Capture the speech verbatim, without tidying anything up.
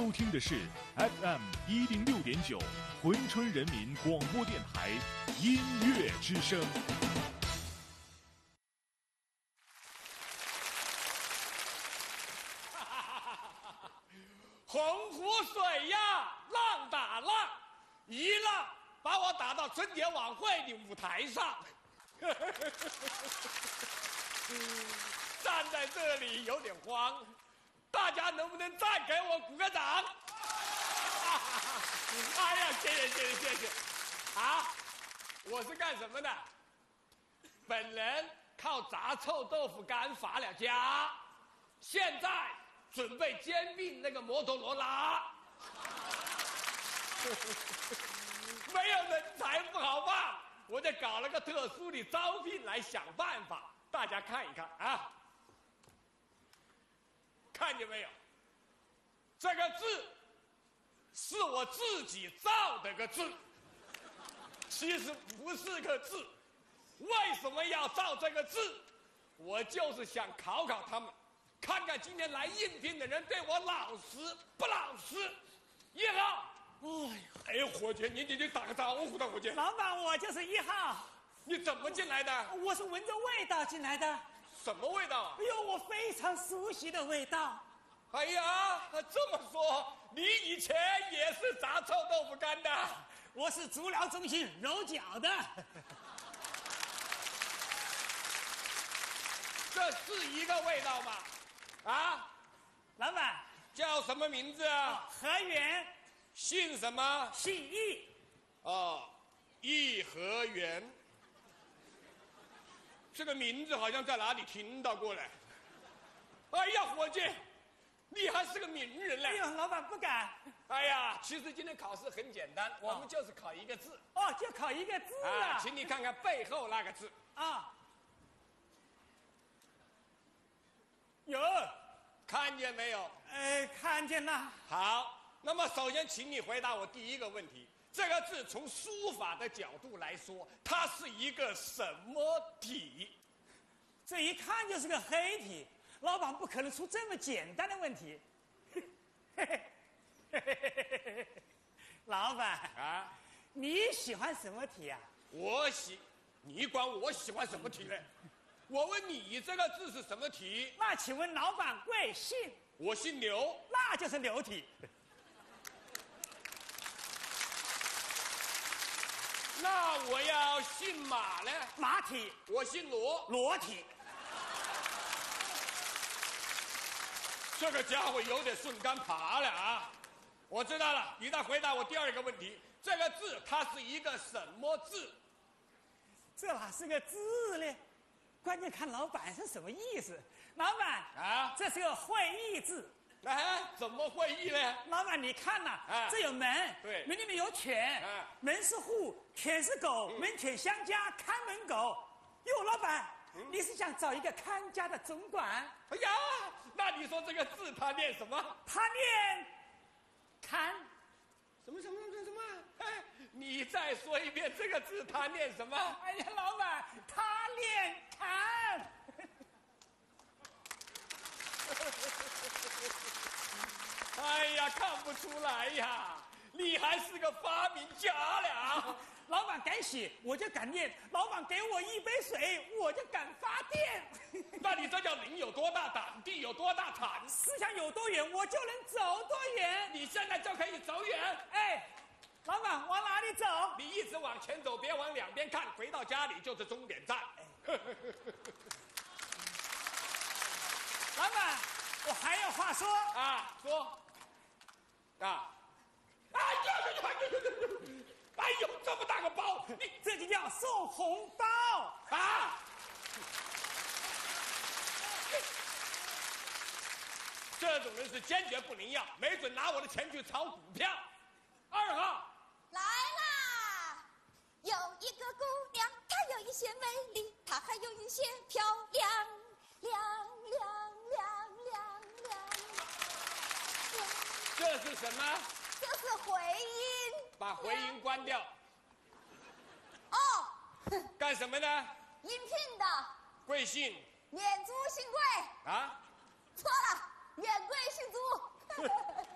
收听的是 F M 一零六点九珲春人民广播电台音乐之声。 洪湖水呀，浪打浪，一浪把我打到春节晚会的舞台上。站在这里有点慌，大家能不能再给我鼓个掌？哎呀，谢谢谢谢谢谢！啊，我是干什么的？本人靠炸臭豆腐干发了家，现在准备兼并那个摩托罗拉。没有人才不好办，我就搞了个特殊的招聘来想办法，大家看一看啊。看见没有？这个字是我自己造的个字，其实不是个字。为什么要造这个字？我就是想考考他们，看看今天来应聘的人对我老实不老实。一号，哎呀，哎呦，伙计，你你你打个招呼的，伙计。 老板，我就是一号。 你怎么进来的？ 我是闻着味道进来的。 什么味道啊？ 哎呦，我非常熟悉的味道。 哎呀，这么说，你以前也是炸臭豆腐干的？ 我是足疗中心揉脚的。 这是一个味道吗？啊， 老板叫什么名字啊？ 何源， 姓什么？ 姓易。 哦，颐和园。这个名字好像在哪里听到过来。哎呀，伙计，你还是个名人嘞！ 哎呦，老板不敢。 哎呀，其实今天考试很简单，我们就是考一个字。 哦，就考一个字啊！ 啊，请你看看背后那个字。 啊，有， 看见没有？ 呃，看见了。 好，那么首先请你回答我第一个问题。这个字从书法的角度来说，它是一个什么体？ 这一看就是个黑体，老板不可能出这么简单的问题。老板啊， 你喜欢什么体啊？ 我喜，你管我喜欢什么体呢？我问你这个字是什么体？ 那请问老板贵姓？ 我姓刘， 那就是刘体。 那我要姓马呢？ 马体。 我姓罗， 裸体。 这个家伙有点顺杆爬了啊！我知道了，你再回答我第二个问题。这个字它是一个什么字？ 这哪是个字呢？关键看老板是什么意思。老板啊， 这是个会意字。 哎，怎么会意呢？ 老板，你看呐、 啊， 这有门， 对， 门里面有犬， 啊， 门是户，犬是狗， 嗯、 门犬相加，看门狗。哟，老板，嗯、你是想找一个看家的总管？ 哎呀，那你说这个字它念什么？ 他念看。 什么什么什么什么？哎，你再说一遍这个字它念什么？ 哎呀，老板，他念看。 哎呀，看不出来呀，你还是个发明家了。 老板敢写，我就敢念；老板给我一杯水，我就敢发电。 那你这叫人有多大胆，地有多大产。 思想有多远，我就能走多远。 你现在就可以走远。 哎，老板往哪里走？ 你一直往前走，别往两边看，回到家里就是终点站。 老板，我还有话说啊，说啊！哎呦呦呦呦呦！哎呦，这么大个包，你这就叫送红包啊！这种人是坚决不能要，没准拿我的钱去炒股票。二号来啦！有一个姑娘，她有一些美丽，她还有一些漂亮，亮亮亮亮亮亮。 这是什么？ 这是回音。 把回音关掉。 哦。 干什么呢？ 应聘的。 贵姓？ 免租姓贵。 啊？ 错了，免贵姓租。